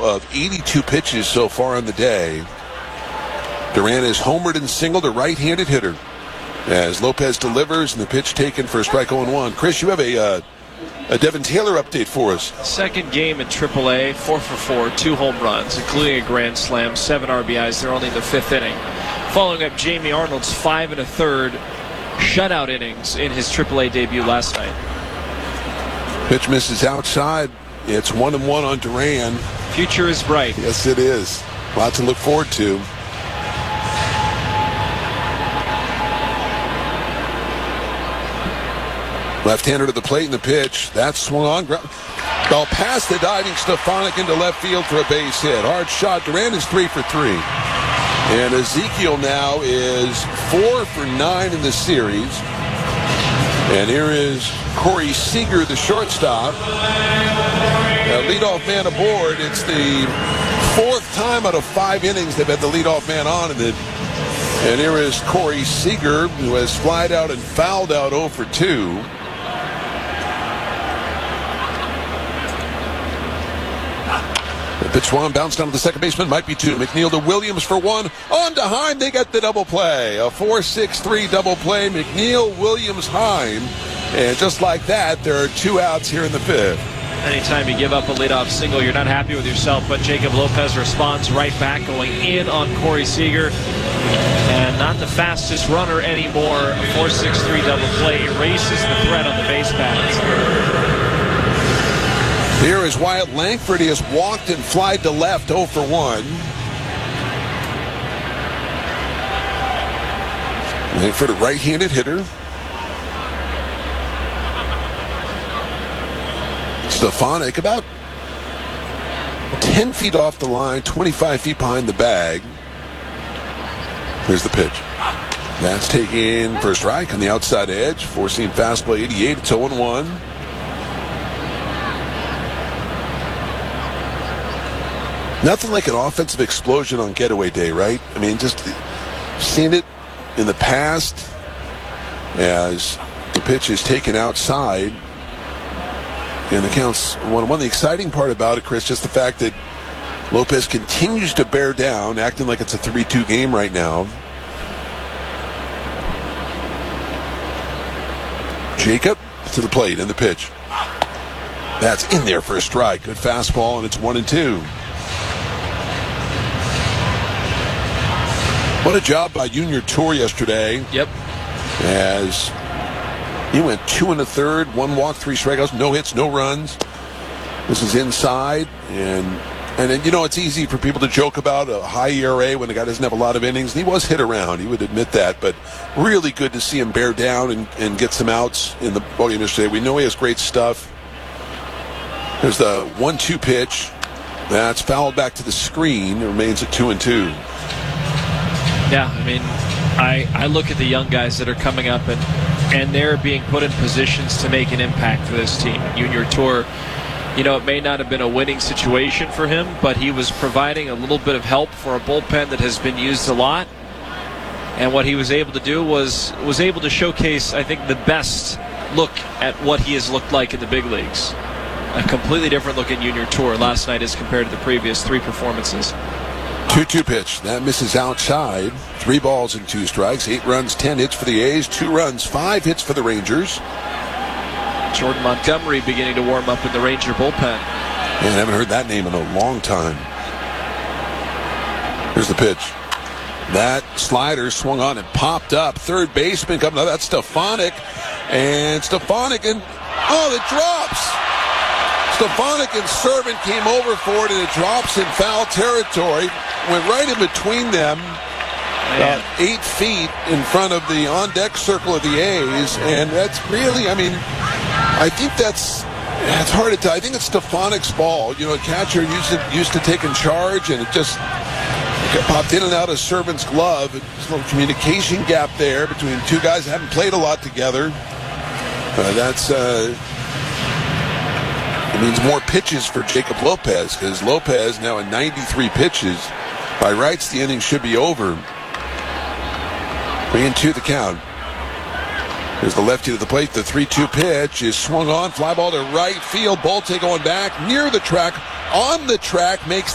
of 82 pitches so far on the day. Duran is homered and singled, a right-handed hitter, as Lopez delivers and the pitch taken for a strike 0-1. Chris, you have a Devin Taylor update for us. Second game in AAA, 4 for 4, 2 home runs, including a grand slam, 7 RBIs. They're only in the 5th inning. Following up Jamie Arnold's 5 1/3 shutout innings in his AAA debut last night. Pitch misses outside. It's 1-1 on Duran. Future is bright. Yes, it is. Lots to look forward to. Left-hander to the plate in the pitch. That's swung on. Ball past the diving Stefanik into left field for a base hit. Hard shot. Duran is 3 for 3. And Ezekiel now is 4 for 9 in the series. And here is Corey Seager, the shortstop. Leadoff man aboard. It's the 4th time out of 5 innings they've had the leadoff man on. And here is Corey Seager, who has flied out and fouled out 0 for 2. The pitch swung, bounced down to the second baseman, might be 2. McNeil to Williams for 1. On to Heim, they get the double play. A 4-6-3 double play. McNeil, Williams, Heim. And just like that, there are 2 outs here in the 5th. Anytime you give up a leadoff single, you're not happy with yourself, but Jacob Lopez responds right back, going in on Corey Seager. And not the fastest runner anymore. A 4-6-3 double play erases the threat on the base paths. Here is Wyatt Langford. He has walked and flied to left 0 for 1. Langford, a right-handed hitter. Stefanik about 10 feet off the line, 25 feet behind the bag. Here's the pitch. That's taken for a strike on the outside edge. Four-seam fastball, 88. It's 0-1. Nothing like an offensive explosion on getaway day, right? I mean, just seen it in the past as the pitch is taken outside and the count's 1-1. The exciting part about it, Chris, just the fact that Lopez continues to bear down, acting like it's a 3-2 game right now. Jacob to the plate and the pitch. That's in there for a strike. Good fastball, and it's 1-2. What a job by Junior Tour yesterday. Yep. As he went 2 1/3, 1 walk, 3 strikeouts, no hits, no runs. This is inside, and then, you know, it's easy for people to joke about a high ERA when a guy doesn't have a lot of innings. And he was hit around. He would admit that, but really good to see him bear down and get some outs in the ballgame yesterday. We know he has great stuff. There's the 1-2 pitch. That's fouled back to the screen. It remains at 2-2. Yeah, I mean, I look at the young guys that are coming up, and they're being put in positions to make an impact for this team. Junior Tour, you know, it may not have been a winning situation for him, but he was providing a little bit of help for a bullpen that has been used a lot. And what he was able to do was able to showcase, I think, the best look at what he has looked like in the big leagues. A completely different look in Junior Tour last night as compared to the previous 3 performances. 2-2 pitch. That misses outside. 3 balls and 2 strikes. 8 runs, 10 hits for the A's. 2 runs, 5 hits for the Rangers. Jordan Montgomery beginning to warm up in the Ranger bullpen. Man, I haven't heard that name in a long time. Here's the pitch. That slider swung on and popped up. Third baseman coming up. That's Stefanik. And Stefanik, and it drops. Stefanik and Servant came over for it, and it drops in foul territory. Went right in between them, about 8 feet in front of the on-deck circle of the A's. And that's really, I mean, I think it's hard to tell. I think it's Stefanik's ball. You know, a catcher used to taking charge, and it just popped in and out of Servant's glove. There's a little communication gap there between 2 guys that haven't played a lot together. It means more pitches for Jacob Lopez, because Lopez now at 93 pitches. By rights, the inning should be over. 3-2 the count. There's the lefty to the plate. The 3-2 pitch is swung on. Fly ball to right field. Bolte going back near the track. On the track makes